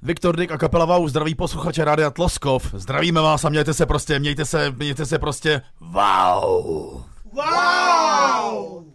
Viktor Dyk a kapela Wow zdraví posluchače Rádia Tloskov. Zdravíme vás a mějte se prostě wow. Wow!